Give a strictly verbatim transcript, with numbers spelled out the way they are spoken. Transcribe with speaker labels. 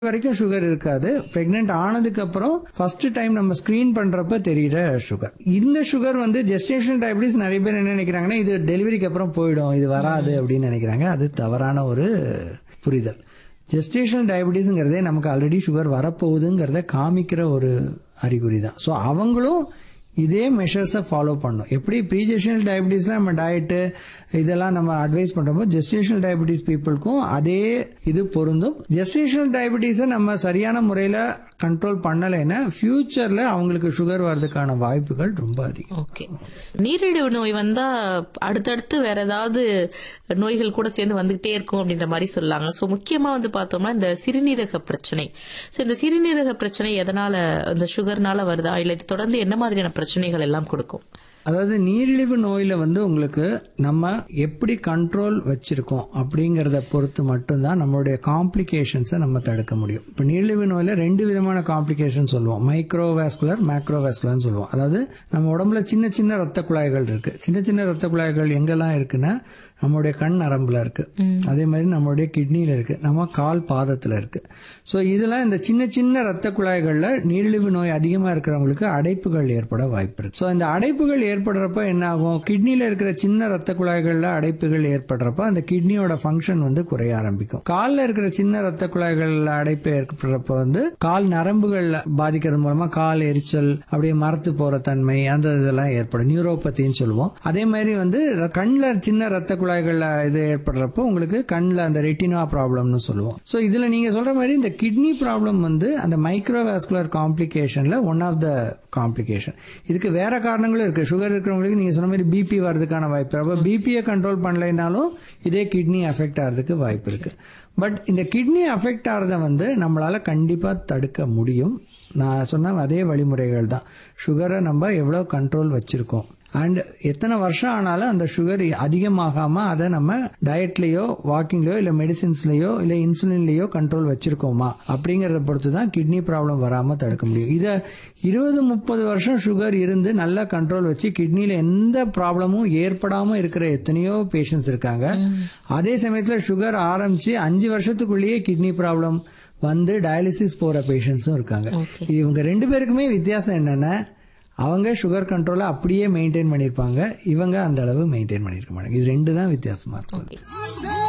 Speaker 1: வரைக்கும் சுகர் இருக்காது. பிரெக்னென்ட் ஆனதுக்கு அப்புறம் ஃபர்ஸ்ட் டைம் நம்ம ஸ்கிரீன் பண்றப்ப தெரியுற சுகர். இந்த சுகர் வந்து ஜெஸ்டேஷனல் டயபிட்டிஸ் நிறைய பேர் என்ன நினைக்கிறாங்கன்னா இது டெலிவரிக்கு அப்புறம் போயிடும், இது வராது அப்படின்னு நினைக்கிறாங்க. அது தவறான ஒரு புரிதல். ஜெஸ்டேஷனல் டயபிட்டிஸ்ங்கிறதே நமக்கு ஆல்ரெடி சுகர் வரப்போகுதுங்கிறத காமிக்கிற ஒரு அறிகுறி தான். ஸோ அவங்களும் இதே மெஷர்ஸை ஃபாலோ பண்ணும். எப்படி ப்ரீ ஜெஸ்டேஷனல் டயபிட்டிஸ்ல நம்ம டயட்டு இதெல்லாம் நம்ம அட்வைஸ் பண்றோமோ ஜெஸ்டேஷனல் டயபிட்டிஸ் பீப்புளுக்கும் அதே இது பொருந்தும். ஜெஸ்டேஷனல் டயபிட்டிஸை நம்ம சரியான முறையில் கண்ட்ரோல் பண்ணலைன்னா ஃபியூச்சர்ல அவங்களுக்கு சுகர் வர்றதுக்கான வாய்ப்புகள் ரொம்ப அதிகம்.
Speaker 2: ஓகே, நீரிழிவு நோய் வந்தா அடுத்தடுத்து வேற ஏதாவது நோய்கள் கூட சேர்ந்து வந்துகிட்டே இருக்கும் அப்படின்ற மாதிரி சொல்லாங்க. ஸோ முக்கியமா வந்து பார்த்தோம்னா இந்த சிறுநீரக பிரச்சனை. ஸோ இந்த சிறுநீரக பிரச்சனை எதனால, இந்த சுகர்னால வருதா இல்லை இது தொடர்ந்து என்ன மாதிரியான பிரச்சனைகள் எல்லாம் கொடுக்கும்?
Speaker 1: அதாவது நீரிழிவு நோயில வந்து உங்களுக்கு நம்ம எப்படி கண்ட்ரோல் வச்சிருக்கோம் அப்படிங்கறத பொறுத்து மட்டும்தான் நம்மளுடைய காம்ப்ளிகேஷன்ஸை நம்ம தடுக்க முடியும். இப்போ நீரிழிவு நோயில ரெண்டு விதமான காம்ப்ளிகேஷன் சொல்லுவோம், மைக்ரோவாஸ்குலர் மேக்ரோவாஸ்குலர்னு சொல்லுவோம். அதாவது நம்ம உடம்புல சின்ன சின்ன ரத்த குழாய்கள் இருக்கு. சின்ன சின்ன ரத்த குழாய்கள் எங்கெல்லாம் இருக்குன்னா நம்மளுடைய கண் நரம்புல இருக்கு, அதே மாதிரி நம்மளுடைய கிட்னில இருக்கு, நம்ம கால் பாதத்துல இருக்கு. ஸோ இதெல்லாம் இந்த சின்ன சின்ன ரத்த குழாய்கள்ல நீரிழிவு நோய் அதிகமா இருக்கிறவங்களுக்கு அடைப்புகள் ஏற்பட வாய்ப்பு இருக்கு. ஸோ இந்த அடைப்புகள் ஏற்படுறப்ப என்ன ஆகும், கிட்னில இருக்கிற சின்ன ரத்த குழாய்கள்ல அடைப்புகள் ஏற்படுறப்ப அந்த கிட்னியோட ஃபங்க்ஷன் வந்து குறைய ஆரம்பிக்கும். காலில் இருக்கிற சின்ன ரத்த குழாய்கள்ல அடைப்பு ஏற்படுறப்ப வந்து கால் நரம்புகள் பாதிக்கிறது மூலமா கால் எரிச்சல், அப்படியே மரத்து போற தன்மை, அந்த இதெல்லாம் ஏற்படும், நியூரோபத்தின்னு சொல்லுவோம். அதே மாதிரி வந்து கண்ணில் சின்ன ரத்த குழாய்கள் இது ஏற்படுறப்போ உங்களுக்கு கண்ணில் அந்த ரெட்டினா ப்ராப்ளம்னு சொல்லுவோம். ஸோ இதுல நீங்க சொல்ற மாதிரி இந்த கிட்னி ப்ராப்ளம் வந்து அந்த microvascular காம்ப்ளிகேஷன்ல one of the complication. இதுக்கு வேற காரணங்களும் இருக்கு. சுகர் இருக்கிறவங்களுக்கு நீங்க சொன்ன மாதிரி பிபி வர்றதுக்கான வாய்ப்பு. அப்போ பிபியை கண்ட்ரோல் பண்ணலைனாலும் இதே கிட்னி அஃபெக்ட் ஆகிறதுக்கு வாய்ப்பு இருக்கு. பட் இந்த கிட்னி அஃபெக்ட் ஆகிறத வந்து நம்மளால கண்டிப்பா தடுக்க முடியும். நான் சொன்ன அதே வழிமுறைகள் தான். சுகரை நம்ம எவ்வளவு கண்ட்ரோல் வச்சிருக்கோம் அண்ட் எத்தனை வருஷம் ஆனாலும் அந்த சுகர் அதிகமாகாம அதை நம்ம டயட்லயோ வாக்கிங்லயோ இல்ல மெடிசின்ஸ்லயோ இல்ல இன்சுலின்லயோ கண்ட்ரோல் வச்சிருக்கோமா அப்படிங்கறத பொறுத்து தான் கிட்னி ப்ராப்ளம் வராம தடுக்க முடியும். இத இருபது முப்பது வருஷம் சுகர் இருந்து நல்லா கண்ட்ரோல் வச்சு கிட்னில எந்த ப்ராப்ளமும் ஏற்படாம இருக்கிற எத்தனையோ பேஷண்ட்ஸ் இருக்காங்க. அதே சமயத்துல சுகர் ஆரம்பிச்சு அஞ்சு வருஷத்துக்குள்ளேயே கிட்னி ப்ராப்ளம் வந்து டயாலிசிஸ் போற பேஷண்ட்ஸும் இருக்காங்க. இவங்க ரெண்டு பேருக்குமே வித்தியாசம் என்னன்னா அவங்க சுகர் கண்ட்ரோலை அப்படியே மெயின்டைன் பண்ணிருப்பாங்க, இவங்க அந்த அளவு மெயின்டைன் பண்ணிருக்க மாட்டாங்க. இது ரெண்டு தான் வித்தியாசமா இருக்கும்.